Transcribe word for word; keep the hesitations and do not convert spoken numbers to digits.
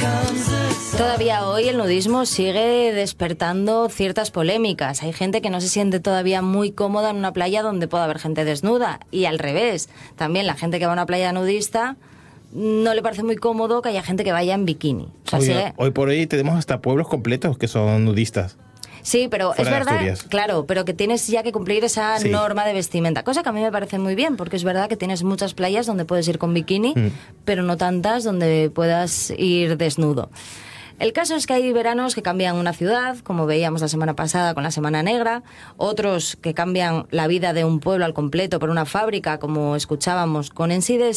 Todavía hoy el nudismo sigue despertando ciertas polémicas. Hay gente que no se siente todavía muy cómoda en una playa donde pueda haber gente desnuda. Y al revés, también la gente que va a una playa nudista no le parece muy cómodo que haya gente que vaya en bikini. O sea, hoy, sigue... hoy por hoy tenemos hasta pueblos completos que son nudistas. Sí, pero Fuera es de verdad, Asturias. claro, pero que tienes ya que cumplir esa Sí. norma de vestimenta, cosa que a mí me parece muy bien, porque es verdad que tienes muchas playas donde puedes ir con bikini, Mm. pero no tantas donde puedas ir desnudo. El caso es que hay veranos que cambian una ciudad, como veíamos la semana pasada con la Semana Negra, otros que cambian la vida de un pueblo al completo por una fábrica, como escuchábamos con Ensides,